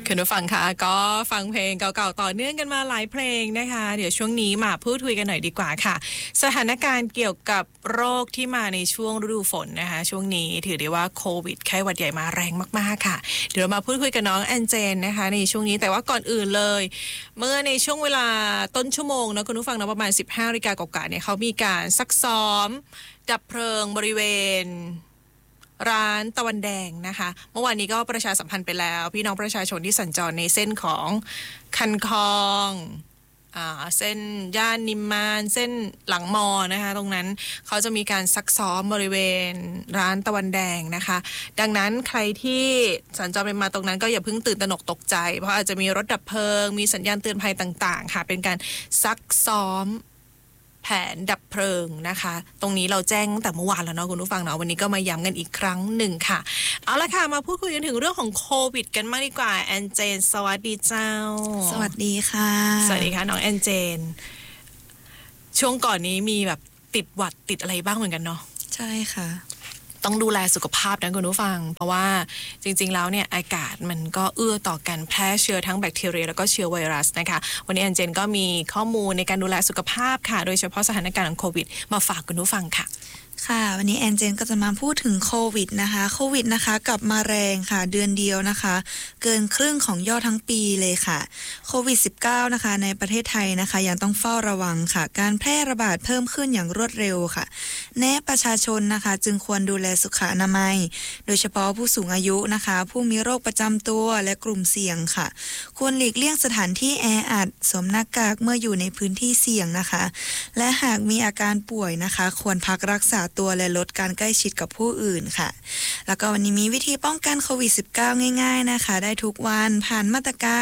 คุณผู้ฟังคะก็ฟังเพลงเก่าๆต่อเนื่องกันมาหลายเพลงนะคะเดี๋ยวช่วงนี้มาพูดคุยกันหน่อยดีกว่าค่ะสถานการณ์เกี่ยวกับโรคที่มาในช่วงฤดูฝนนะคะช่วงนี้ถือได้ว่าโควิดไข้หวัดใหญ่มาแรงมากๆค่ะเดี๋ยวเรามาพูดคุยกับน้องแอนเจนนะคะในช่วงนี้แต่ว่าก่อนอื่นเลยเมื่อในช่วงเวลาต้นชั่วโมงนะคุณผู้ฟังนะประมาณ 15 นาฬิกากว่าๆเนี่ยเขามีการซักซ้อมดับเพลิงบริเวณร้านตะวันแดงนะคะเมื่อวานนี้ก็ประชาสัมพันธ์ไปแล้วพี่น้องประชาชนที่สัญจรในเส้นของคันคลองเส้นย่านนิมมานเส้นหลังมอนะคะตรงนั้นเขาจะมีการซักซ้อมบริเวณร้านตะวันแดงนะคะดังนั้นใครที่สัญจรไปมาตรงนั้นก็อย่าเพิ่งตื่นตระหนกตกใจเพราะอาจจะมีรถดับเพลิงมีสัญญาณเตือนภัยต่างๆค่ะเป็นการซักซ้อมแผนดับเพลิงนะคะตรงนี้เราแจ้งตั้งแต่เมื่อวานแล้วเนาะคุณผู้ฟังเนาะวันนี้ก็มาย้ำกันอีกครั้งหนึ่งค่ะเอาละค่ะมาพูดคุยกันถึงเรื่องของโควิดกันมากดีกว่าแอนเจนสวัสดีเจ้าสวัสดีค่ะสวัสดีค่ะน้องแอนเจนช่วงก่อนนี้มีแบบติดหวัดติดอะไรบ้างเหมือนกันเนาะใช่ค่ะต้องดูแลสุขภาพนะคุณผู้ฟังเพราะว่าจริงๆแล้วเนี่ยอากาศมันก็เอื้อต่อการแพร่เชื้อทั้งแบคทีเรียแล้วก็เชื้อไวรัสนะคะวันนี้แอนเจนก็มีข้อมูลในการดูแลสุขภาพค่ะโดยเฉพาะสถานการณ์ของโควิดมาฝากคุณผู้ฟังค่ะค่ะวันนี้แอนเจนก็จะมาพูดถึงโควิดนะคะโควิดนะคะกลับมาแรงค่ะเดือนเดียวนะคะเกินครึ่งของยอดทั้งปีเลยค่ะโควิด -19 นะคะในประเทศไทยนะคะยังต้องเฝ้าระวังค่ะการแพร่ระบาดเพิ่มขึ้นอย่างรวดเร็วค่ะแนะประชาชนนะคะจึงควรดูแลสุขอนามัยโดยเฉพาะผู้สูงอายุนะคะผู้มีโรคประจำตัวและกลุ่มเสี่ยงค่ะควรหลีกเลี่ยงสถานที่แออัดสวมหน้ากากเมื่ออยู่ในพื้นที่เสี่ยงนะคะและหากมีอาการป่วยนะคะควรพักรักษาตัวและลดการใกล้ชิดกับผู้อื่นค่ะแล้วก็วันนี้มีวิธีป้องกันโควิด -19 ง่ายๆนะคะได้ทุกวันผ่านมาตรการ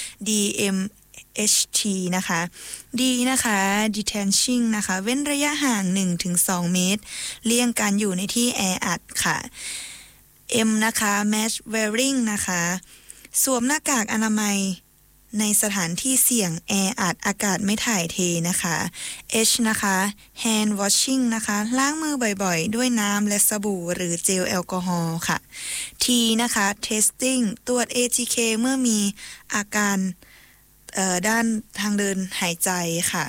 DMHT นะคะ D นะคะ Distancing นะคะเว้นระยะห่าง 1-2 เมตรเลี่ยงการอยู่ในที่แออัดค่ะ M นะคะ Mask Wearing นะคะสวมหน้ากากอนามัยในสถานที่เสี่ยงแออัดอากาศไม่ถ่ายเทนะคะ H นะคะ hand washing นะคะล้างมือบ่อยๆด้วยน้ำและสบู่หรือเจลแอลกอฮอล์ค่ะ T นะคะ testing ตรวจ ATK เมื่อมีอาการด้านทางเดินหายใจค่ะ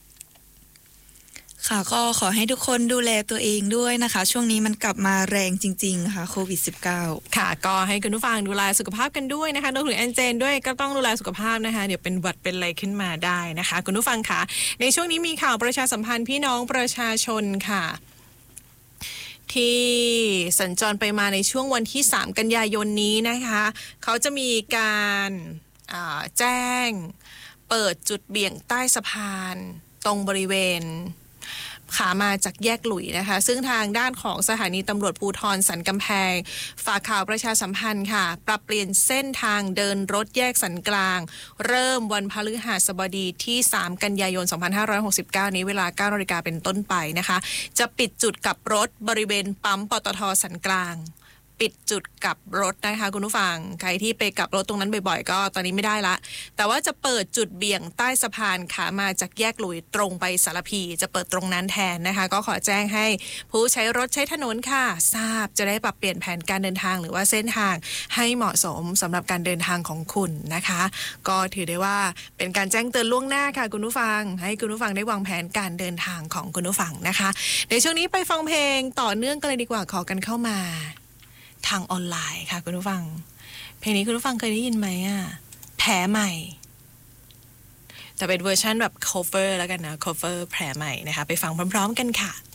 ค่ะก็ขอให้ทุกคนดูแลตัวเองด้วยนะคะช่วงนี้มันกลับมาแรงจริงๆค่ะโควิด -19 ค่ะก็ให้คุณผู้ฟังดูแลสุขภาพกันด้วยนะคะรวมถึงแอนเจนด้วยก็ต้องดูแลสุขภาพนะคะเดี๋ยวเป็นหวัดเป็นอะไรขึ้นมาได้นะคะคุณผู้ฟังค่ะในช่วงนี้มีข่าวประชาสัมพันธ์พี่น้องประชาชนค่ะที่สัญจรไปมาในช่วงวันที่3กันยายนนี้นะคะเขาจะมีการแจ้งเปิดจุดเบี่ยงใต้สะพานตรงบริเวณขามาจากแยกหลุยนะคะซึ่งทางด้านของสถานีตำรวจภูธรสันกำแพงฝากข่าวประชาสัมพันธ์ค่ะปรับเปลี่ยนเส้นทางเดินรถแยกสันกลางเริ่มวันพฤหัสบดีที่3กันยายน2569นี้เวลา 9 นาฬิกาเป็นต้นไปนะคะจะปิดจุดกลับรถบริเวณปั๊มปตทสันกลางปิดจุดกลับรถนะคะคุณผู้ฟังใครที่ไปกลับรถตรงนั้นบ่อยๆก็ตอนนี้ไม่ได้ละแต่ว่าจะเปิดจุดเบี่ยงใต้สะพานขามาจากแยกหลุยตรงไปสารพีจะเปิดตรงนั้นแทนนะคะก็ขอแจ้งให้ผู้ใช้รถใช้ถนนค่ะทราบจะได้ปรับเปลี่ยนแผนการเดินทางหรือว่าเส้นทางให้เหมาะสมสำหรับการเดินทางของคุณนะคะก็ถือได้ว่าเป็นการแจ้งเตือนล่วงหน้าค่ะคุณผู้ฟังให้คุณผู้ฟังได้วางแผนการเดินทางของคุณผู้ฟังนะคะในช่วงนี้ไปฟังเพลงต่อเนื่องกันเลยดีกว่าขอกันเข้ามาทางออนไลน์ค่ะคุณผู้ฟังเพลงนี้คุณผู้ฟังเคยได้ยินไหมแผลใหม่จะเป็นเวอร์ชันแบบ cover แล้วกันนะ cover แผลใหม่นะคะไปฟังพร้อมๆกันค่ะ